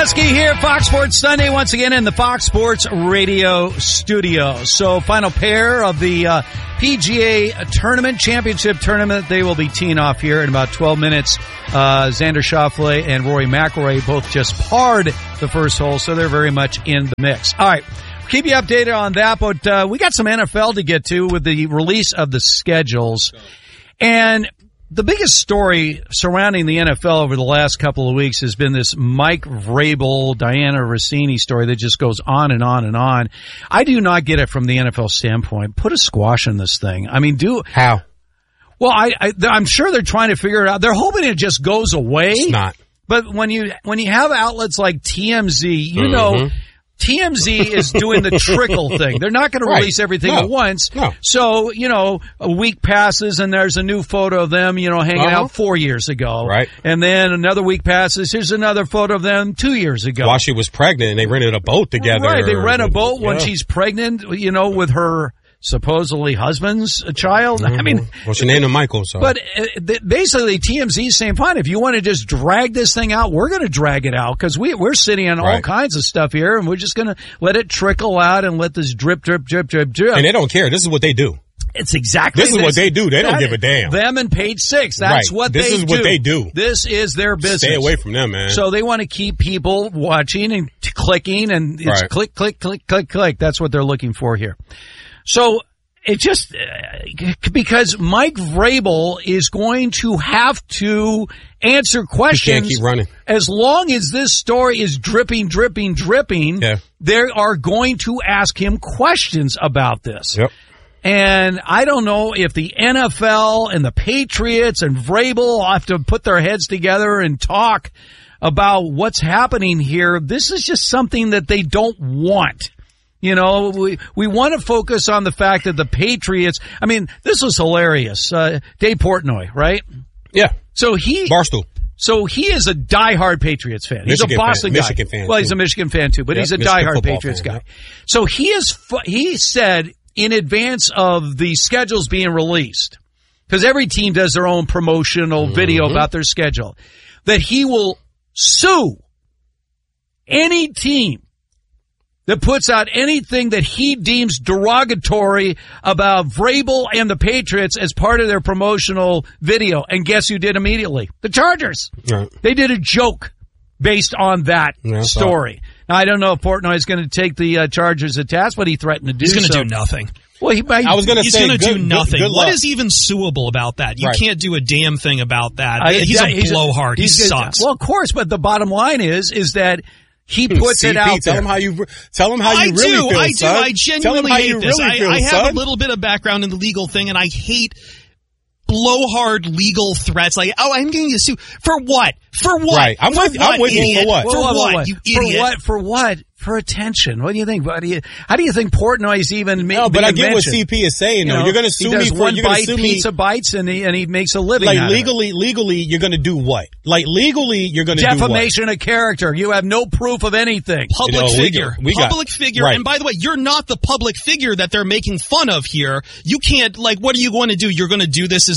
Husky here, Fox Sports Sunday once again in the Fox Sports Radio studio. So final pair of the PGA tournament, championship tournament. They will be teeing off here in about 12 minutes. Xander Schauffele and Rory McIlroy both just parred the first hole, so they're very much in the mix. All right. Keep you updated on that, but we got some NFL to get to with the release of the schedules. And the biggest story surrounding the NFL over the last couple of weeks has been this Mike Vrabel, Diana Rossini story that just goes on and on and on. I do not get it from the NFL standpoint. Put a squash in this thing. I mean, How? Well, I'm sure they're trying to figure it out. They're hoping it just goes away. It's not. But when you have outlets like TMZ, you know, TMZ is doing the trickle thing. They're not going to release everything at once. No. So, a week passes and there's a new photo of them, hanging out 4 years ago. Right. And then another week passes. Here's another photo of them 2 years ago. While she was pregnant and they rented a boat together. Right. They rent a boat when she's pregnant, with her supposedly husband's child. Mm-hmm. I mean, well, she named him Michael. So, but basically, TMZ is saying, "Fine, if you want to just drag this thing out, we're going to drag it out because we're sitting on all kinds of stuff here, and we're just going to let it trickle out and let this drip, drip, drip, drip, drip." And they don't care. This is what they do. It's exactly this is what they do. They don't give a damn. Them and Page Six. That's what they do. This is what they do. This is their business. Stay away from them, man. So they want to keep people watching and clicking, and it's click, click, click, click, click. That's what they're looking for here. So. It just, because Mike Vrabel is going to have to answer questions. He can't keep running. As long as this story is dripping, dripping, dripping, they are going to ask him questions about this. Yep. And I don't know if the NFL and the Patriots and Vrabel have to put their heads together and talk about what's happening here. This is just something that they don't want. We want to focus on the fact that the Patriots, I mean, this was hilarious. Dave Portnoy, right? Yeah. So Barstool. So he is a diehard Patriots fan. He's Michigan a Boston fan. guy. Michigan fan. Well, he's a Michigan fan too, but he's a diehard Patriots guy. So he said in advance of the schedules being released, because every team does their own promotional video about their schedule, that he will sue any team that puts out anything that he deems derogatory about Vrabel and the Patriots as part of their promotional video. And guess who did immediately? The Chargers. Right. They did a joke based on that story. Now, I don't know if Portnoy is going to take the Chargers to task, but he threatened to do so. He's going to do nothing. Well, I was going to say, he's going to do nothing. Good what is even suable about that? You can't do a damn thing about that. He's a blowhard. He sucks. Well, of course, but the bottom line is that he puts it out there. Tell him how you really feel, I son. I genuinely hate this. I have a little bit of background in the legal thing, and I hate blowhard legal threats. Like, I'm getting you sued. For what? For what? Right. I'm with you. For what? For what? You idiot. For what? For attention. What do you think? How do you think Portnoy's even No, but I get what CP is saying, though. You're going to sue me for pizza bites and he makes a living like out legally, of it. legally, you're going to do what? Like legally, you're going to do what? Defamation of character. You have no proof of anything. Public figure. Public figure. Right. And by the way, you're not the public figure that they're making fun of here. You can't, what are you going to do? You're going to do this as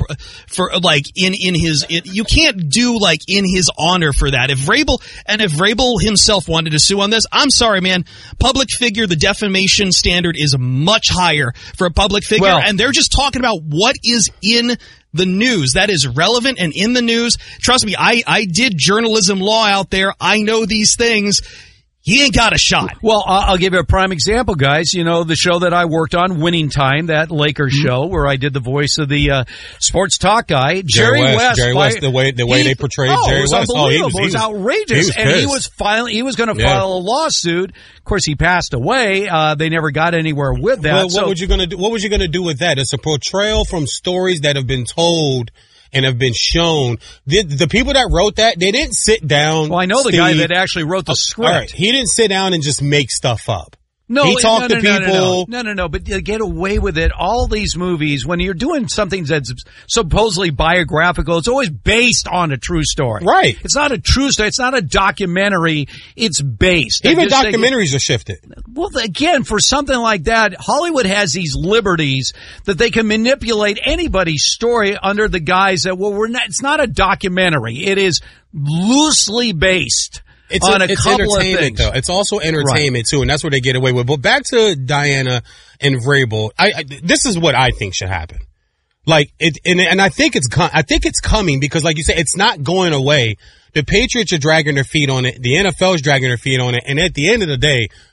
you can't do in his honor for that. If Vrabel himself wanted to sue on this, I'm sorry, man. Public figure, the defamation standard is much higher for a public figure, and they're just talking about what is in the news. That is relevant and in the news. Trust me, I did journalism law out there. I know these things. He ain't got a shot. Well, I'll give you a prime example, guys. The show that I worked on, Winning Time, that Lakers show where I did the voice of the sports talk guy, Jerry West. Jerry West, the way they portrayed Jerry West. He was outrageous. He was going to file a lawsuit. Of course, he passed away. They never got anywhere with that. Well, what was you going to do? What was you going to do with that? It's a portrayal from stories that have been told and have been shown. The people that wrote that, they didn't sit down. Well, I know the guy that actually wrote the script. All right. He didn't sit down and just make stuff up. No, he talked to people. No, but you get away with it. All these movies, when you're doing something that's supposedly biographical, it's always based on a true story. Right. It's not a true story. It's not a documentary. It's based. Even documentaries are shifted. Well, again, for something like that, Hollywood has these liberties that they can manipulate anybody's story under the guise that, it's not a documentary. It is loosely based on a couple of things. Though. It's also entertainment too, and that's what they get away with. But back to Diana and Vrabel, this is what I think should happen. Like and I think it's coming because, like you said, it's not going away. The Patriots are dragging their feet on it. The NFL is dragging their feet on it. And at the end of the day,